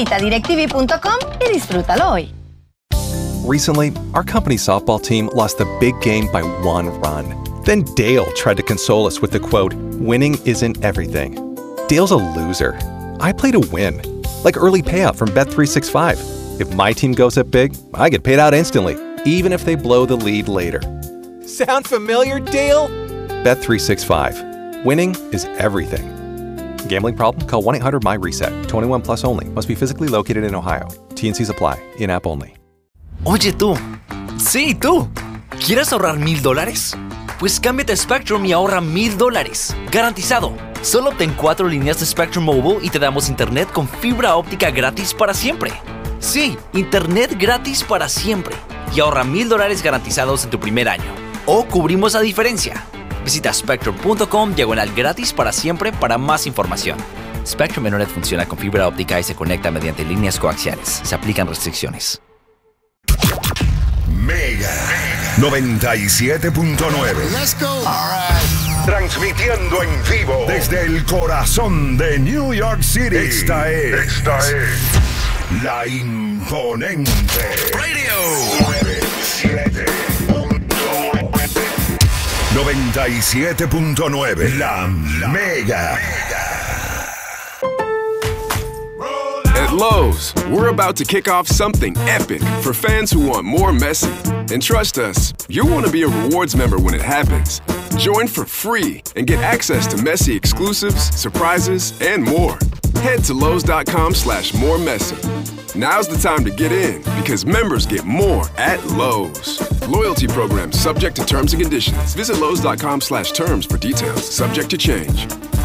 Visita directv.com y disfrútalo hoy. Recently, our company's softball team lost the big game by 1 run. Then Dale tried to console us with the quote, "Winning isn't everything." Dale's a loser. I play to win. Like early payout from Bet365. If my team goes up big, I get paid out instantly, even if they blow the lead later. Sound familiar, Dale? Bet365. Winning is everything. Gambling problem? Call 1-800-MY-RESET. 21 plus only. Must be physically located in Ohio. T&Cs apply. In-app only. Oye tú. Sí, tú. ¿Quieres ahorrar $1,000? Pues cámbiate a Spectrum y ahorra $1,000. Garantizado. Solo obtén 4 líneas de Spectrum Mobile y te damos internet con fibra óptica gratis para siempre. Sí, internet gratis para siempre. Y ahorra $1,000 garantizados en tu primer año. O cubrimos la diferencia. Visita spectrum.com/gratis para siempre para más información. Spectrum Internet funciona con fibra óptica y se conecta mediante líneas coaxiales. Se aplican restricciones. Mega 97.9. Let's go. All right. Transmitiendo en vivo desde el corazón de New York City. Esta es la imponente Radio 97.9. La Mega. At Lowe's, we're about to kick off something epic for fans who want more Messi. And trust us, you'll want to be a rewards member when it happens. Join for free and get access to Messi exclusives, surprises, and more. Head to Lowe's.com/more Messi. Now's the time to get in because members get more at Lowe's. Loyalty program subject to terms and conditions. Visit Lowe's.com/terms for details. Subject to change.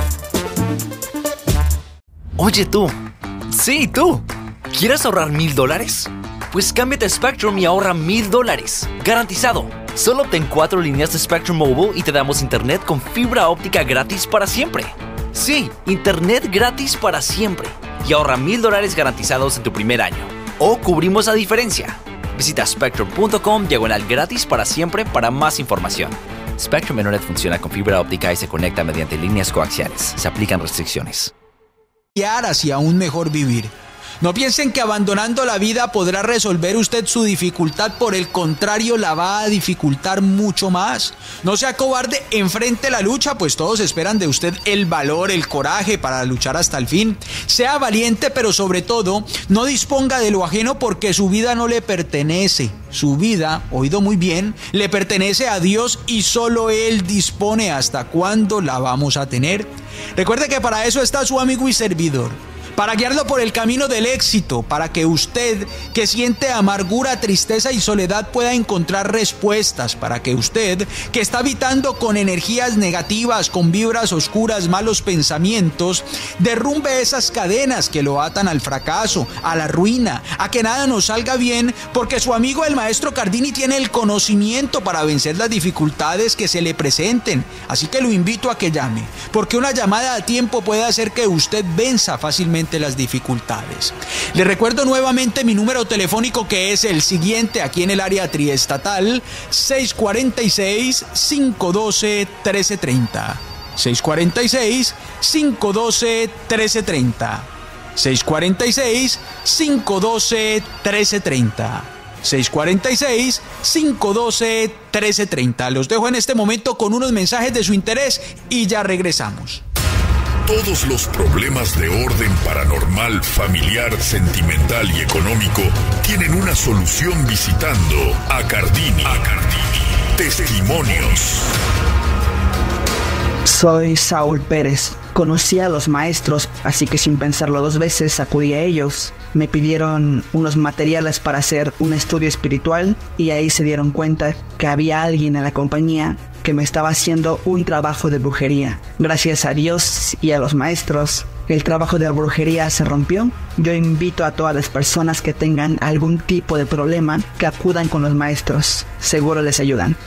Oye tú. Sí, tú. ¿Quieres ahorrar $1,000? Pues cámbiate a Spectrum y ahorra $1,000. Garantizado. Solo obtén 4 líneas de Spectrum Mobile y te damos internet con fibra óptica gratis para siempre. Sí, internet gratis para siempre. Y ahorra $1,000 garantizados en tu primer año. O cubrimos la diferencia. Visita spectrum.com/gratis para siempre para más información. Spectrum Internet funciona con fibra óptica y se conecta mediante líneas coaxiales. Se aplican restricciones. Hacia un mejor vivir. No piensen que abandonando la vida podrá resolver usted su dificultad, por el contrario, la va a dificultar mucho más. No sea cobarde, enfrente la lucha, pues todos esperan de usted el valor, el coraje para luchar hasta el fin. Sea valiente, pero sobre todo, no disponga de lo ajeno porque su vida no le pertenece. Su vida, oído muy bien, le pertenece a Dios y solo Él dispone hasta cuándo la vamos a tener. Recuerde que para eso está su amigo y servidor. Para guiarlo por el camino del éxito, para que usted, que siente amargura, tristeza y soledad, pueda encontrar respuestas, para que usted, que está habitando con energías negativas, con vibras oscuras, malos pensamientos, derrumbe esas cadenas que lo atan al fracaso, a la ruina, a que nada nos salga bien, porque su amigo el maestro Cardini tiene el conocimiento para vencer las dificultades que se le presenten. Así que lo invito a que llame, porque una llamada a tiempo puede hacer que usted venza fácilmente las dificultades. Le recuerdo nuevamente mi número telefónico, que es el siguiente aquí en el área triestatal: 646-512-1330. 646-512-1330. 646-512-1330. 646-512-1330. Los dejo en este momento con unos mensajes de su interés y ya regresamos. Todos los problemas de orden paranormal, familiar, sentimental y económico tienen una solución visitando a Cardini. Testimonios. Soy Saúl Pérez. Conocí a los maestros, así que sin pensarlo 2 veces acudí a ellos. Me pidieron unos materiales para hacer un estudio espiritual y ahí se dieron cuenta que había alguien en la compañía que me estaba haciendo un trabajo de brujería. Gracias a Dios y a los maestros, el trabajo de brujería se rompió. Yo invito a todas las personas que tengan algún tipo de problema que acudan con los maestros. Seguro les ayudan.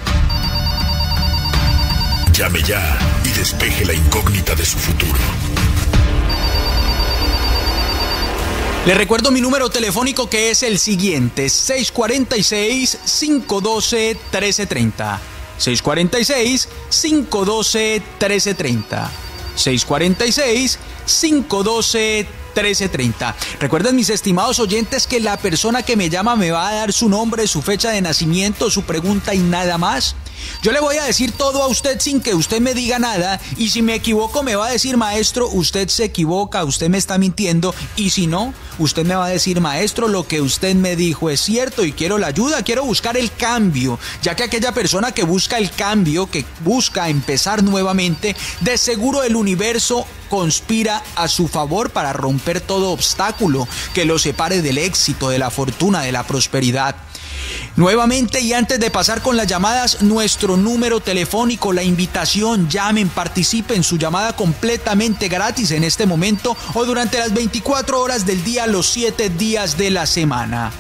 Llame ya y despeje la incógnita de su futuro. Le recuerdo mi número telefónico, que es el siguiente: 646-512-1330. 646-512-1330. 646-512-1330. 1330. Recuerden, mis estimados oyentes, que la persona que me llama me va a dar su nombre, su fecha de nacimiento, su pregunta y nada más. Yo le voy a decir todo a usted sin que usted me diga nada, y si me equivoco me va a decir: maestro, usted se equivoca, usted me está mintiendo, y si no, usted me va a decir: maestro, lo que usted me dijo es cierto y quiero la ayuda, quiero buscar el cambio, ya que aquella persona que busca el cambio, que busca empezar nuevamente, de seguro el universo conspira a su favor para romper todo obstáculo que lo separe del éxito, de la fortuna, de la prosperidad. Nuevamente, y antes de pasar con las llamadas, nuestro número telefónico, la invitación: llamen, participen, su llamada completamente gratis en este momento o durante las 24 horas del día, los 7 días de la semana.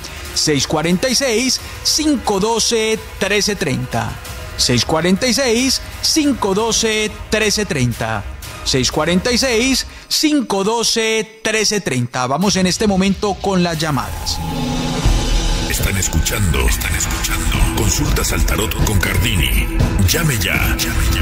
646-512-1330. 646-512-1330. 646-512-1330. Vamos en este momento con las llamadas. Están escuchando. Consultas al tarot con Cardini. Llame ya.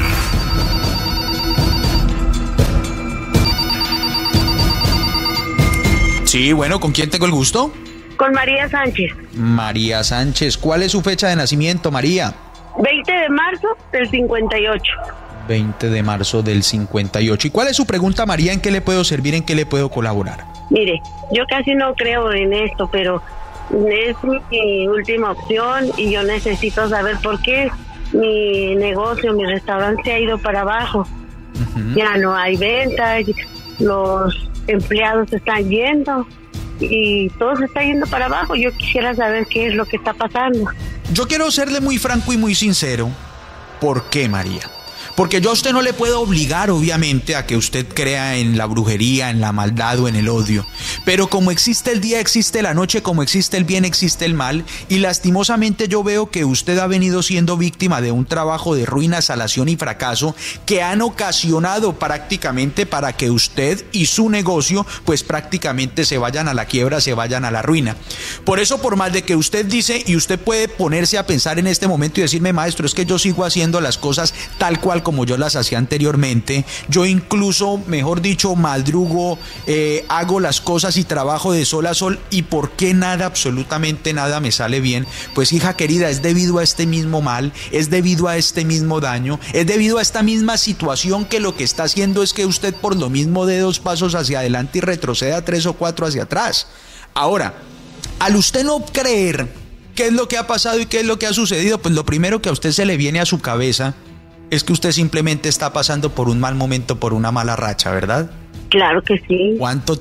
Sí, bueno, ¿con quién tengo el gusto? Con María Sánchez. María Sánchez, ¿cuál es su fecha de nacimiento, María? 20 de marzo del 58. 20 de marzo del 58. ¿Y cuál es su pregunta, María? ¿En qué le puedo servir? ¿En qué le puedo colaborar? Mire, yo casi no creo en esto, pero es mi última opción y yo necesito saber por qué mi negocio, mi restaurante se ha ido para abajo. Ya no hay ventas, los empleados se están yendo y todo se está yendo para abajo. Yo quisiera saber qué es lo que está pasando. Yo quiero serle muy franco y muy sincero. ¿Por qué, María? Porque yo a usted no le puedo obligar, obviamente, a que usted crea en la brujería, en la maldad o en el odio. Pero como existe el día, existe la noche, como existe el bien, existe el mal. Y lastimosamente yo veo que usted ha venido siendo víctima de un trabajo de ruina, salación y fracaso que han ocasionado prácticamente para que usted y su negocio pues prácticamente se vayan a la quiebra, se vayan a la ruina. Por eso, por más de que usted dice, y usted puede ponerse a pensar en este momento y decirme: maestro, es que yo sigo haciendo las cosas tal cual como yo las hacía anteriormente, yo incluso, mejor dicho, madrugo, hago las cosas y trabajo de sol a sol, y ¿por qué nada, absolutamente nada me sale bien? Pues, hija querida, es debido a este mismo mal, es debido a este mismo daño, es debido a esta misma situación que lo que está haciendo es que usted por lo mismo dé 2 pasos hacia adelante y retroceda 3 o 4 hacia atrás. Ahora, al usted no creer qué es lo que ha pasado y qué es lo que ha sucedido, pues lo primero que a usted se le viene a su cabeza es que usted simplemente está pasando por un mal momento, por una mala racha, ¿verdad? Claro que sí. ¿Cuánto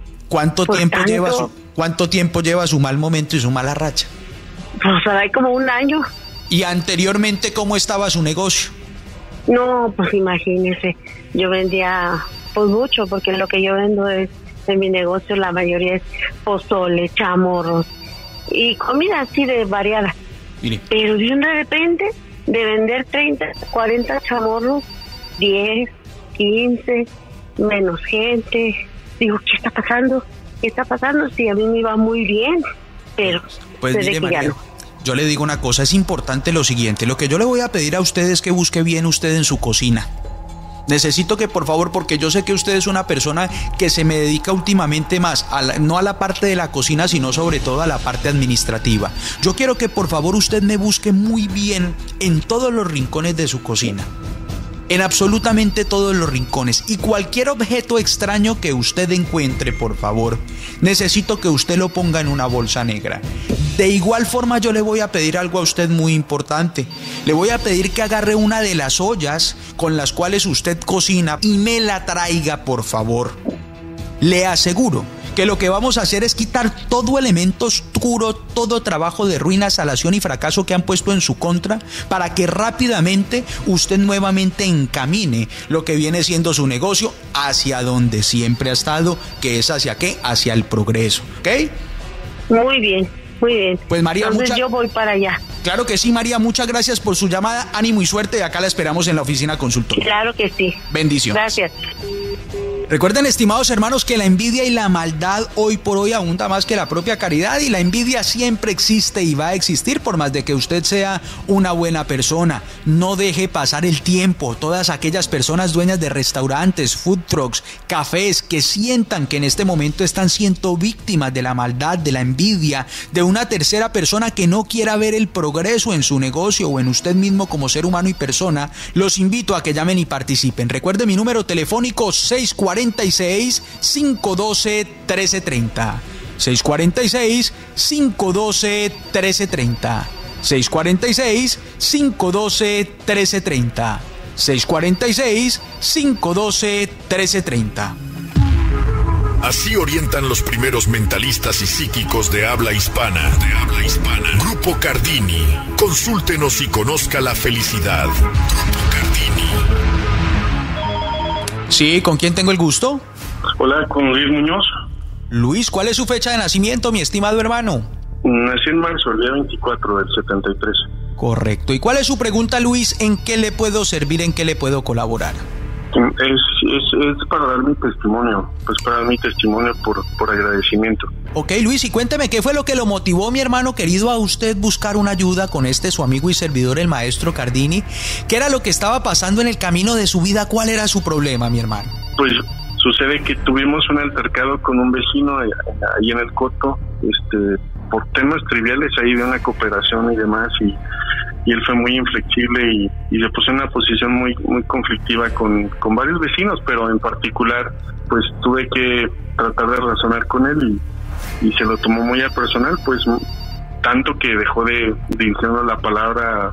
tiempo lleva su mal momento y su mala racha? Pues hay como 1 año. ¿Y anteriormente cómo estaba su negocio? No, pues imagínese, yo vendía pues mucho, porque lo que yo vendo es, en mi negocio la mayoría es pozole, chamorros y comida así de variada. Mire. Pero de repente, de vender 30, 40 chamorros, 10, 15, menos gente. Digo, ¿qué está pasando? ¿Qué está pasando? Sí, a mí me iba muy bien, pero pues mire, María, ya no. Yo le digo una cosa, es importante lo siguiente. Lo que yo le voy a pedir a usted es que busque bien usted en su cocina. Necesito que, por favor, porque yo sé que usted es una persona que se me dedica últimamente más no a la parte de la cocina, sino sobre todo a la parte administrativa. Yo quiero que, por favor, usted me busque muy bien en todos los rincones de su cocina. En absolutamente todos los rincones. Y cualquier objeto extraño que usted encuentre, por favor, necesito que usted lo ponga en una bolsa negra. De igual forma, yo le voy a pedir algo a usted muy importante. Le voy a pedir que agarre una de las ollas con las cuales usted cocina y me la traiga, por favor. Le aseguro que lo que vamos a hacer es quitar todo elemento oscuro, todo trabajo de ruina, salación y fracaso que han puesto en su contra, para que rápidamente usted nuevamente encamine lo que viene siendo su negocio hacia donde siempre ha estado, que es hacia ¿qué? Hacia el progreso, ¿ok? Muy bien. Muy bien. Pues María, entonces yo voy para allá. Claro que sí, María, muchas gracias por su llamada, ánimo y suerte, acá la esperamos en la oficina consultoria. Claro que sí. Bendiciones. Gracias. Recuerden, estimados hermanos, que la envidia y la maldad hoy por hoy abunda más que la propia caridad, y la envidia siempre existe y va a existir por más de que usted sea una buena persona. No deje pasar el tiempo. Todas aquellas personas dueñas de restaurantes, food trucks, cafés, que sientan que en este momento están siendo víctimas de la maldad, de la envidia, de una tercera persona que no quiera ver el progreso en su negocio o en usted mismo como ser humano y persona, los invito a que llamen y participen. Recuerde mi número telefónico 646-512-1330. 646-512-1330. 646-512-1330. 646-512-1330. Así orientan los primeros mentalistas y psíquicos de habla hispana. Grupo Cardini. Consúltenos y conozca la felicidad. Grupo Cardini. Sí, ¿con quién tengo el gusto? Hola, con Luis Muñoz. Luis, ¿cuál es su fecha de nacimiento, mi estimado hermano? Nací en marzo, el día 24 del 73. Correcto. ¿Y cuál es su pregunta, Luis? ¿En qué le puedo servir? ¿En qué le puedo colaborar? Es para dar mi testimonio, por agradecimiento. Ok, Luis, y cuénteme qué fue lo que lo motivó, mi hermano querido, a usted buscar una ayuda con su amigo y servidor, el maestro Cardini. ¿Qué era lo que estaba pasando en el camino de su vida? ¿Cuál era su problema, mi hermano? Pues sucede que tuvimos un altercado con un vecino ahí en el Coto, por temas triviales ahí de una cooperación y demás, y él fue muy inflexible y se puso en una posición muy conflictiva con varios vecinos, pero en particular pues tuve que tratar de razonar con él y se lo tomó muy a personal, pues tanto que dejó de dirigirnos la palabra,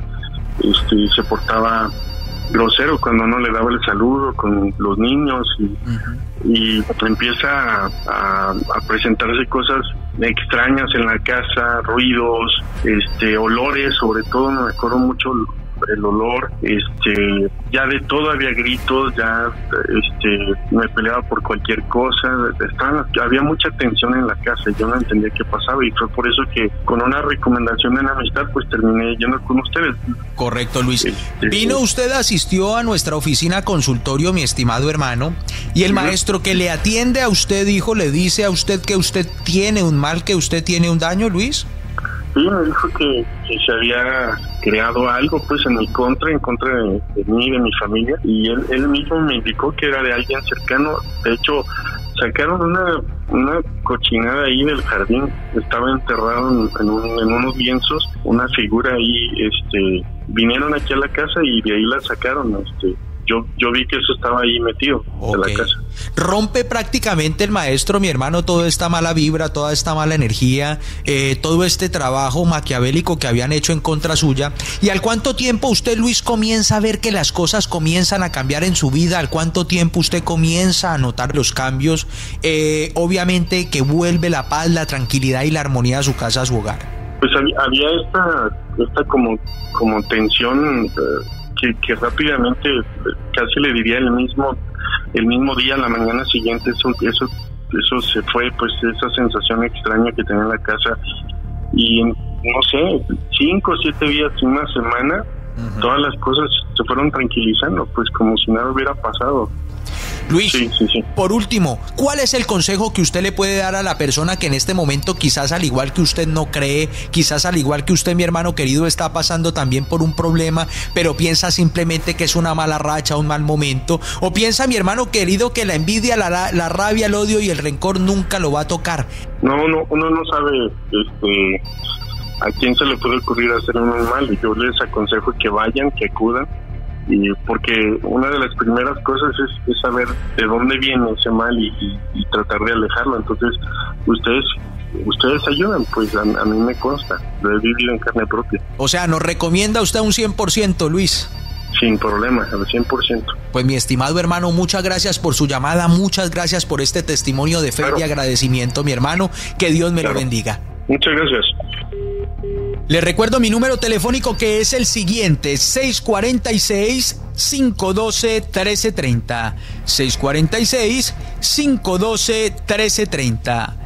se portaba grosero cuando no le daba el saludo con los niños y empieza a presentarse cosas extrañas en la casa, ruidos, olores, sobre todo me acuerdo mucho el olor, ya de todo había gritos, ya me peleaba por cualquier cosa, había mucha tensión en la casa, yo no entendía qué pasaba y fue por eso que con una recomendación en amistad pues terminé yendo con ustedes. Correcto, Luis. Asistió a nuestra oficina consultorio, mi estimado hermano, y el maestro que le atiende a usted, le dice a usted que usted tiene un mal, que usted tiene un daño, Luis. Sí, me dijo que se había creado algo pues en contra de mí y de mi familia, y él mismo me indicó que era de alguien cercano. De hecho, sacaron una cochinada ahí del jardín, estaba enterrado en unos lienzos, una figura ahí, vinieron aquí a la casa y de ahí la sacaron, Yo vi que eso estaba ahí metido en la casa. Rompe prácticamente el maestro, mi hermano, toda esta mala vibra, toda esta mala energía, todo este trabajo maquiavélico que habían hecho en contra suya. ¿Y al cuánto tiempo usted, Luis, comienza a ver que las cosas comienzan a cambiar en su vida? ¿Al cuánto tiempo usted comienza a notar los cambios? Obviamente que vuelve la paz, la tranquilidad y la armonía a su casa, a su hogar. Pues había esta como tensión que rápidamente, casi le diría el mismo día, la mañana siguiente, eso se fue, pues esa sensación extraña que tenía en la casa, y no sé, 5 o 7 días, una semana, todas las cosas se fueron tranquilizando, pues como si nada hubiera pasado. Luis, sí. Por último, ¿cuál es el consejo que usted le puede dar a la persona que en este momento, quizás al igual que usted no cree, quizás al igual que usted, mi hermano querido, está pasando también por un problema, pero piensa simplemente que es una mala racha, un mal momento? ¿O piensa, mi hermano querido, que la envidia, la rabia, el odio y el rencor nunca lo va a tocar? No, uno no sabe a quién se le puede ocurrir hacer un mal, y yo les aconsejo que vayan, que acudan, y porque una de las primeras cosas es saber de dónde viene ese mal y tratar de alejarlo. Entonces ustedes ayudan, pues a mí me consta, lo he vivido en carne propia. O sea, ¿nos recomienda usted un 100%, Luis? Sin problema, al 100%. Pues mi estimado hermano, muchas gracias por su llamada, muchas gracias por este testimonio de fe y agradecimiento, mi hermano, que Dios me lo bendiga. Muchas gracias. Le recuerdo mi número telefónico, que es el siguiente: 646-512-1330. 646-512-1330.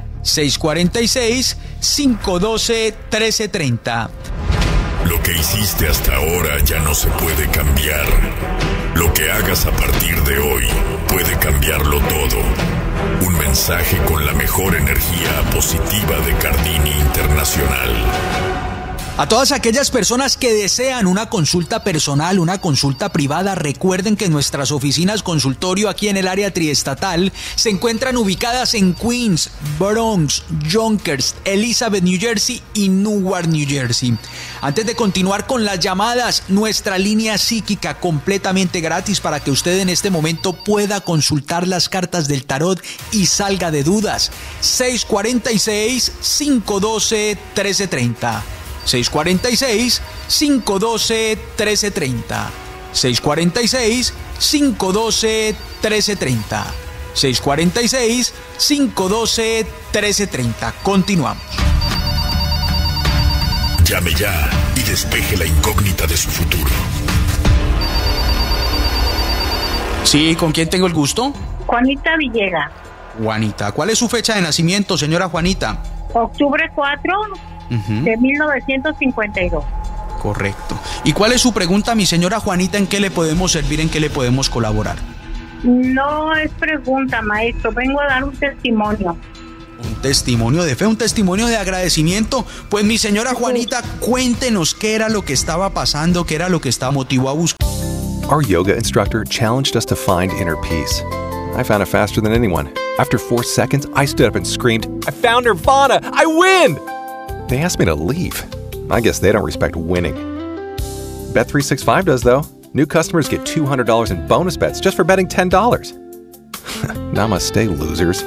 646-512-1330. Lo que hiciste hasta ahora ya no se puede cambiar. Lo que hagas a partir de hoy puede cambiarlo todo. Un mensaje con la mejor energía positiva de Cardini Internacional. A todas aquellas personas que desean una consulta personal, una consulta privada, recuerden que nuestras oficinas consultorio aquí en el área triestatal se encuentran ubicadas en Queens, Bronx, Yonkers, Elizabeth, New Jersey y Newark, New Jersey. Antes de continuar con las llamadas, nuestra línea psíquica completamente gratis para que usted en este momento pueda consultar las cartas del tarot y salga de dudas. 646-512-1330. 646-512-1330. 646-512-1330. 646-512-1330. Continuamos. Llame ya y despeje la incógnita de su futuro. Sí, ¿con quién tengo el gusto? Juanita Villegas. Juanita, ¿cuál es su fecha de nacimiento, señora Juanita? Octubre 4 de 1952. Correcto. ¿Y cuál es su pregunta, mi señora Juanita? ¿En qué le podemos servir? ¿En qué le podemos colaborar? No es pregunta, maestro. Vengo a dar un testimonio. Un testimonio de fe, un testimonio de agradecimiento. Pues mi señora Juanita, cuéntenos qué era lo que estaba pasando, qué era lo que estaba motivado a buscar. Our yoga instructor challenged us to find inner peace. I found it faster than anyone. After 4 seconds, I stood up and screamed, "I found Nirvana! I win!" They asked me to leave. I guess they don't respect winning. Bet365 does, though. New customers get $200 in bonus bets just for betting $10. Namaste, losers.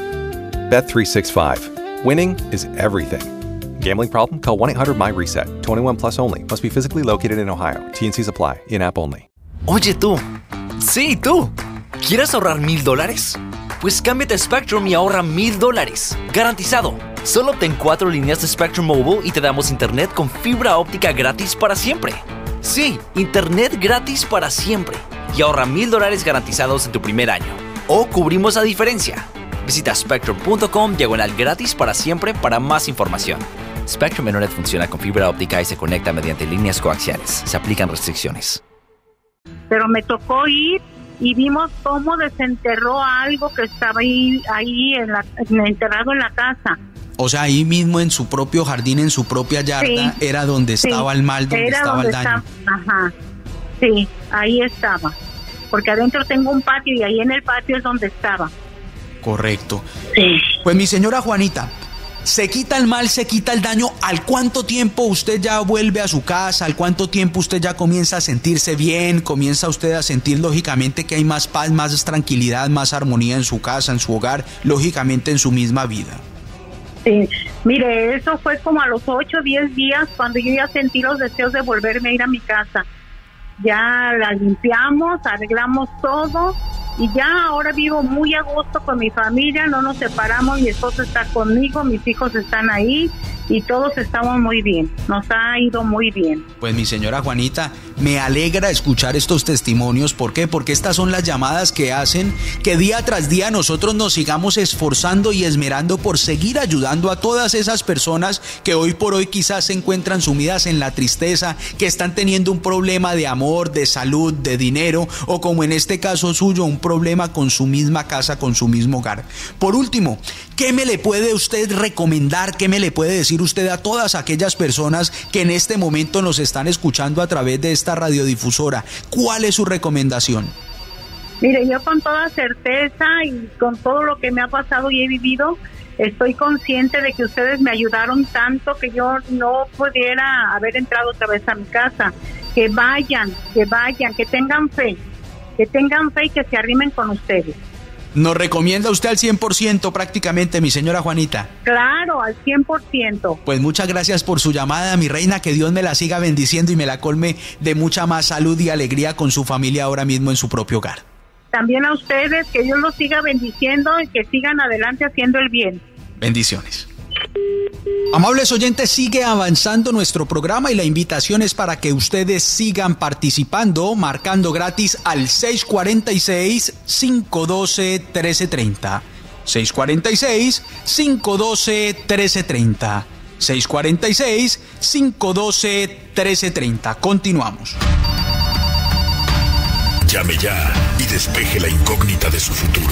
Bet365. Winning is everything. Gambling problem? Call 1-800-MY-RESET. 21 plus only. Must be physically located in Ohio. T&Cs apply. In-app only. Oye tú. Sí, tú. ¿Quieres ahorrar $1,000? Pues cámbiate a Spectrum y ahorra $1,000. Garantizado. Solo obtén 4 líneas de Spectrum Mobile y te damos internet con fibra óptica gratis para siempre. Sí, internet gratis para siempre. Y ahorra $1,000 garantizados en tu primer año. O cubrimos la diferencia. Visita spectrum.com/gratis para siempre para más información. Spectrum Internet funciona con fibra óptica y se conecta mediante líneas coaxiales. Se aplican restricciones. Pero me tocó ir y vimos cómo desenterró algo que estaba ahí enterrado en la casa. O sea, ahí mismo en su propio jardín, en su propia yarda, sí, era donde estaba el mal, donde estaba el daño. Ajá, sí, ahí estaba. Porque adentro tengo un patio y ahí en el patio es donde estaba. Correcto. Sí. Pues mi señora Juanita, se quita el mal, se quita el daño. ¿Al cuánto tiempo usted ya vuelve a su casa? ¿Al cuánto tiempo usted ya comienza a sentirse bien? ¿Comienza usted a sentir lógicamente que hay más paz, más tranquilidad, más armonía en su casa, en su hogar, lógicamente en su misma vida? Sí, mire, eso fue como a los 8 o 10 días cuando yo ya sentí los deseos de volverme a ir a mi casa. Ya la limpiamos, arreglamos todo y ya ahora vivo muy a gusto con mi familia, no nos separamos, mi esposo está conmigo, mis hijos están ahí y todos estamos muy bien, nos ha ido muy bien. Pues mi señora Juanita, me alegra escuchar estos testimonios. ¿Por qué? Porque estas son las llamadas que hacen que día tras día nosotros nos sigamos esforzando y esmerando por seguir ayudando a todas esas personas que hoy por hoy quizás se encuentran sumidas en la tristeza, que están teniendo un problema de amor, de salud, de dinero o como en este caso suyo, un problema con su misma casa, con su mismo hogar. Por último, ¿qué me le puede usted recomendar? ¿Qué me le puede decir usted a todas aquellas personas que en este momento nos están escuchando a través de esta radiodifusora? ¿Cuál es su recomendación? Mire, yo con toda certeza y con todo lo que me ha pasado y he vivido, estoy consciente de que ustedes me ayudaron tanto que yo no pudiera haber entrado otra vez a mi casa. Que vayan, que tengan fe y que se arrimen con ustedes. ¿Nos recomienda usted al 100% prácticamente, mi señora Juanita? Claro, al 100%. Pues muchas gracias por su llamada, mi reina, que Dios me la siga bendiciendo y me la colme de mucha más salud y alegría con su familia ahora mismo en su propio hogar. También a ustedes, que Dios los siga bendiciendo y que sigan adelante haciendo el bien. Bendiciones. Amables oyentes, sigue avanzando nuestro programa y la invitación es para que ustedes sigan participando, marcando gratis al 646-512-1330. 646-512-1330. 646-512-1330. Continuamos. Llame ya y despeje la incógnita de su futuro.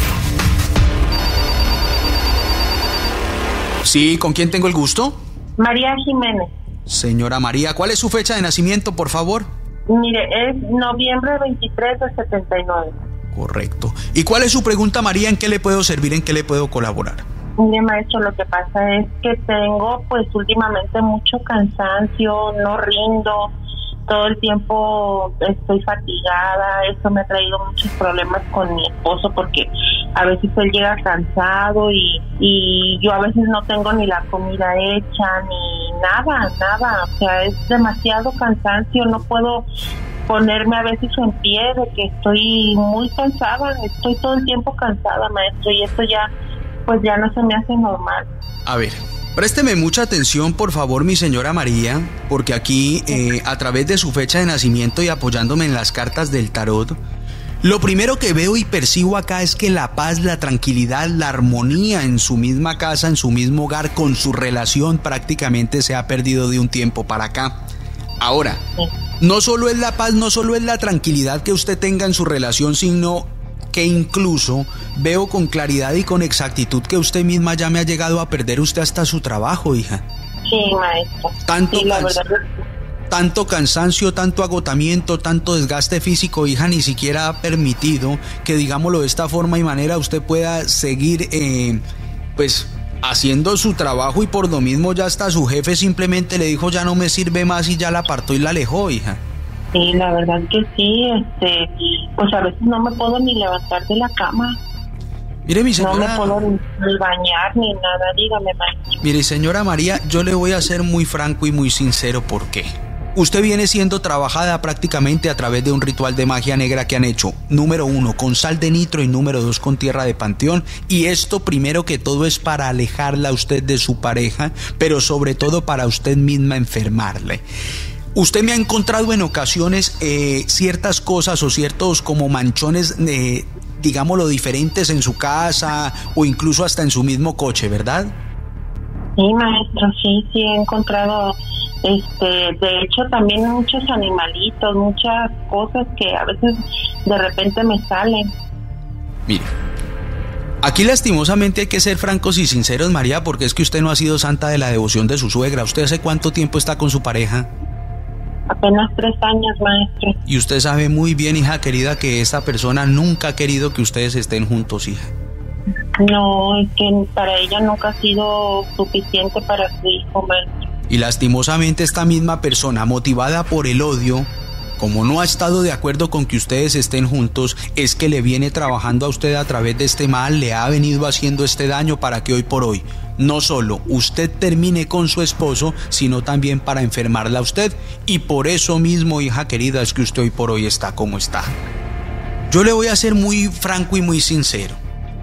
Sí, ¿con quién tengo el gusto? María Jiménez. Señora María, ¿cuál es su fecha de nacimiento, por favor? Mire, es noviembre 23 de 79. Correcto. ¿Y cuál es su pregunta, María? ¿En qué le puedo servir? ¿En qué le puedo colaborar? Mire, maestro, lo que pasa es que tengo pues últimamente mucho cansancio, no rindo, todo el tiempo estoy fatigada. Eso me ha traído muchos problemas con mi esposo porque a veces él llega cansado y yo a veces no tengo ni la comida hecha ni nada, o sea, es demasiado cansancio, no puedo ponerme a veces en pie de que estoy muy cansada, estoy todo el tiempo cansada, maestro, y esto ya pues ya no se me hace normal. A ver, présteme mucha atención, por favor, mi señora María, porque aquí, a través de su fecha de nacimiento y apoyándome en las cartas del tarot, lo primero que veo y percibo acá es que la paz, la tranquilidad, la armonía en su misma casa, en su mismo hogar, con su relación prácticamente se ha perdido de un tiempo para acá. Ahora, no solo es la paz, no solo es la tranquilidad que usted tenga en su relación, sino que incluso veo con claridad y con exactitud que usted misma ya me ha llegado a perder usted hasta su trabajo, hija. Sí, maestro. Tanto cansancio, tanto agotamiento, tanto desgaste físico, hija, ni siquiera ha permitido que, digámoslo de esta forma y manera, usted pueda seguir, pues, haciendo su trabajo, y por lo mismo ya hasta su jefe simplemente le dijo ya no me sirve más y ya la apartó y la alejó, hija. Sí, la verdad que sí, pues a veces no me puedo ni levantar de la cama. Mire, mi señora... No me puedo ni bañar ni nada, dígame, maestro. Mire, señora María, yo le voy a ser muy franco y muy sincero. ¿Por qué? Usted viene siendo trabajada prácticamente a través de un ritual de magia negra que han hecho, número 1, con sal de nitro, y número 2, con tierra de panteón. Y esto, primero que todo, es para alejarla a usted de su pareja, pero sobre todo para usted misma enfermarle. Usted me ha encontrado en ocasiones ciertas cosas o ciertos como manchones, digámoslo, diferentes en su casa o incluso hasta en su mismo coche, ¿verdad? Sí, maestro, sí he encontrado, de hecho también muchos animalitos, muchas cosas que a veces de repente me salen. Mire, aquí lastimosamente hay que ser francos y sinceros, María, porque es que usted no ha sido santa de la devoción de su suegra. ¿Usted hace cuánto tiempo está con su pareja? Apenas 3 años, maestro. Y usted sabe muy bien, hija querida, que esta persona nunca ha querido que ustedes estén juntos, hija. No, es que para ella nunca ha sido suficiente para su hijo, maestro. Y lastimosamente esta misma persona, motivada por el odio, como no ha estado de acuerdo con que ustedes estén juntos, es que le viene trabajando a usted a través de este mal, le ha venido haciendo este daño para que hoy por hoy no solo usted termine con su esposo, sino también para enfermarla a usted. Y por eso mismo, hija querida, es que usted hoy por hoy está como está. Yo le voy a ser muy franco y muy sincero.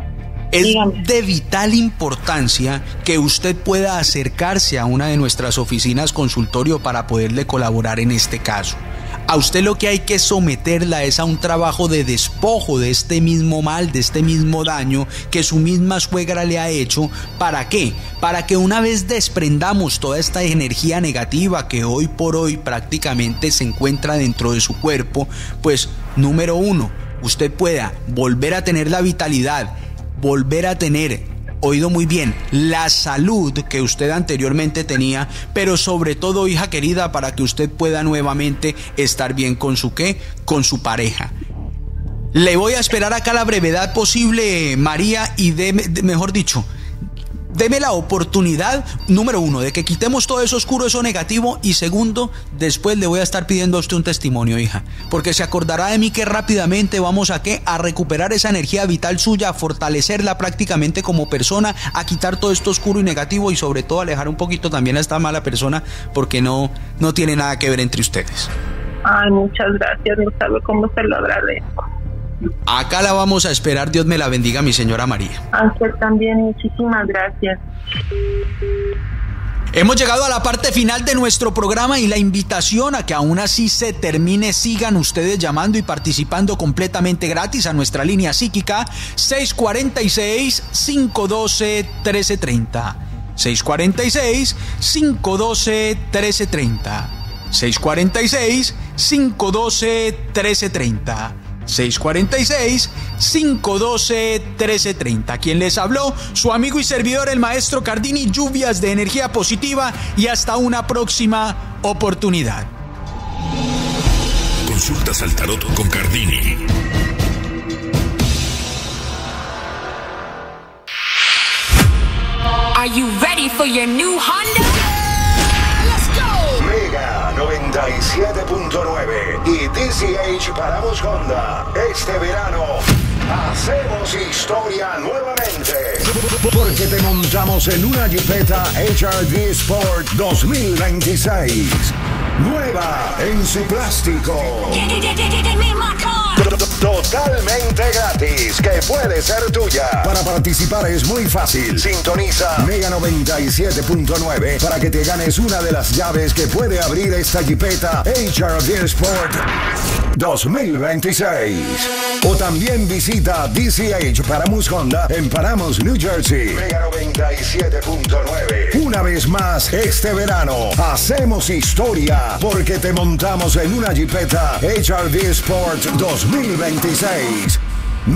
Es de vital importancia que usted pueda acercarse a una de nuestras oficinas consultorio para poderle colaborar en este caso. A usted lo que hay que someterla es a un trabajo de despojo de este mismo mal, de este mismo daño que su misma suegra le ha hecho. ¿Para qué? Para que una vez desprendamos toda esta energía negativa que hoy por hoy prácticamente se encuentra dentro de su cuerpo, pues número 1, usted pueda volver a tener la vitalidad, volver a tener, oído muy bien, la salud que usted anteriormente tenía, pero sobre todo, hija querida, para que usted pueda nuevamente estar bien con su ¿qué? Con su pareja. Le voy a esperar acá a la brevedad posible, María, y mejor dicho, deme la oportunidad, número 1, de que quitemos todo eso oscuro, eso negativo, y segundo, después le voy a estar pidiendo a usted un testimonio, hija, porque se acordará de mí que rápidamente vamos a recuperar esa energía vital suya, a fortalecerla prácticamente como persona, a quitar todo esto oscuro y negativo, y sobre todo alejar un poquito también a esta mala persona, porque no tiene nada que ver entre ustedes. Ay, muchas gracias, no sabe cómo se lo agradezco. Acá la vamos a esperar, Dios me la bendiga, mi señora María. A usted también, muchísimas gracias. Hemos llegado a la parte final de nuestro programa y la invitación a que aún así se termine, sigan ustedes llamando y participando completamente gratis a nuestra línea psíquica 646-512-1330. 646-512-1330. 646-512-1330. 646-512-1330. Quien les habló, su amigo y servidor, el maestro Cardini. Lluvias de energía positiva y hasta una próxima oportunidad. Consultas al tarot con Cardini. Are you ready for your new Honda? Let's go! Mega 97.9 y DCH Paramos Honda. Este verano hacemos historia nuevamente. Porque te montamos en una Jeepeta HRV Sport 2026. Nueva en su plástico. Totalmente gratis, que puede ser tuya. Para participar es muy fácil. Sintoniza Mega 97.9 para que te ganes una de las llaves que puede abrir esta Jeepeta HRV Sport 2026. O también visita DCH Paramus Honda en Paramus, New Jersey. Mega 97.9. Una vez más, este verano hacemos historia porque te montamos en una Jeepeta HRV Sport 2026.